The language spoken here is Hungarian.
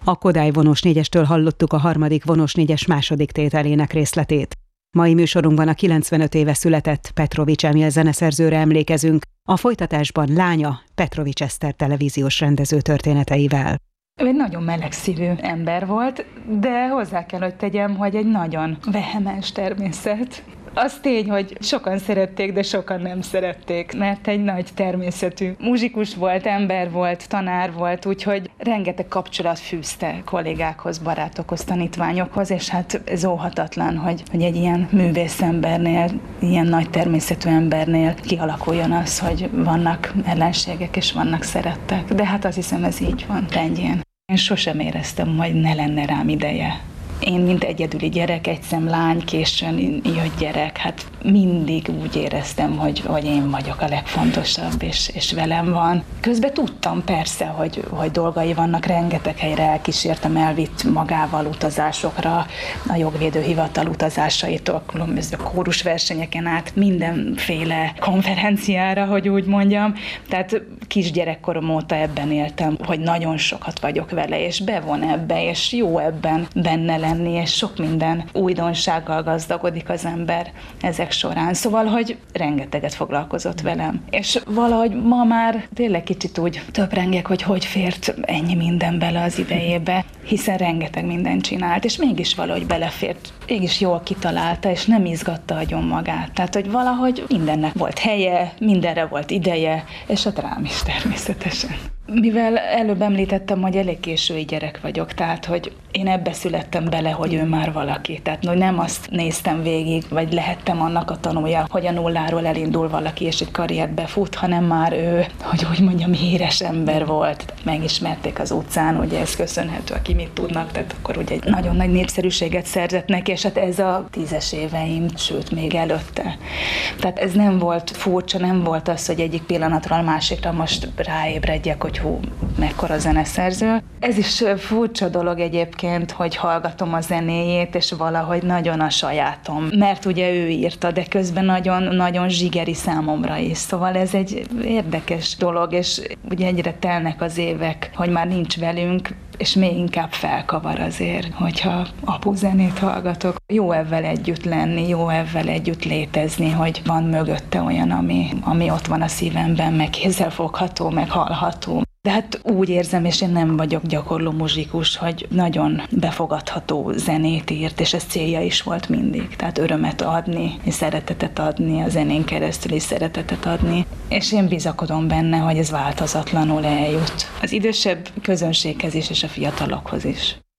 A Kodály vonós 4-estől hallottuk a harmadik vonós 4-es második tételének részletét. Mai műsorunkban a 95 éve született Petrovics Emil zeneszerzőre emlékezünk, a folytatásban lánya Petrovics Eszter televíziós rendező történeteivel. Ő egy nagyon melegszívű ember volt, de hozzá kell, hogy tegyem, hogy egy nagyon vehemens természet. Az tény, hogy sokan szerették, de sokan nem szerették, mert egy nagy természetű muzsikus volt, ember volt, tanár volt, úgyhogy rengeteg kapcsolat fűzte kollégákhoz, barátokhoz, tanítványokhoz, és hát ez óhatatlan, hogy egy ilyen művészembernél, ilyen nagy természetű embernél kialakuljon az, hogy vannak ellenségek és vannak szerettek. De hát azt hiszem, ez így van, rendjén. Én sosem éreztem, hogy ne lenne rám ideje. Én, mint egyedüli gyerek, egyszem lány, későn jött gyerek, hát mindig úgy éreztem, hogy én vagyok a legfontosabb, és velem van. Közben tudtam persze, hogy dolgai vannak, rengeteg helyre elkísértem, elvitt magával utazásokra, a jogvédőhivatal utazásaitól, különböző kórusversenyeken át, mindenféle konferenciára, hogy úgy mondjam. Tehát kisgyerekkorom óta ebben éltem, hogy nagyon sokat vagyok vele, és bevon ebbe, és jó ebben benne lenni, és sok minden újdonsággal gazdagodik az ember ezek során. Szóval, hogy rengeteget foglalkozott velem. És valahogy ma már tényleg kicsit úgy töprengek, hogy fért ennyi minden bele az idejébe, hiszen rengeteg mindent csinált, és mégis valahogy belefért, mégis jól kitalálta, és nem izgatta agyon magát. Tehát, hogy valahogy mindennek volt helye, mindenre volt ideje, és hát rám is természetesen. Mivel előbb említettem, hogy elég késői gyerek vagyok, tehát, hogy én ebbe születtem bele, hogy ő már valaki. Tehát, hogy nem azt néztem végig, vagy lehettem annak a tanulja, hogy a nulláról elindul valaki, és egy karriert befut, hanem már ő, hogy úgy mondjam, híres ember volt. Megismerték az utcán, ugye ez köszönhető, aki mit tudnak, tehát akkor ugye egy nagyon nagy népszerűséget szerzett neki, és hát ez a 10-es éveim, sőt, még előtte. Tehát ez nem volt furcsa, nem volt az, hogy egyik pillanatról másikra most ráébredjek, hogy hú, mekkora zeneszerző. Ez is furcsa dolog egyébként, hogy hallgatom a zenéjét, és valahogy nagyon a sajátom. Mert ugye ő írta, de közben nagyon zsigeri számomra is. Szóval ez egy érdekes dolog, és ugye egyre telnek az évek, hogy már nincs velünk, és még inkább felkavar azért, hogyha apu zenét hallgatok. Jó evvel együtt lenni, jó evvel együtt létezni, hogy van mögötte olyan, ami ott van a szívemben, meg kézzelfogható, meg hallható. De hát úgy érzem, és én nem vagyok gyakorló muzsikus, hogy nagyon befogadható zenét írt, és ez célja is volt mindig. Tehát örömet adni, és szeretetet adni, a zenén keresztül is szeretetet adni. És én bizakodom benne, hogy ez változatlanul eljut az idősebb közönséghez is, és a fiatalokhoz is.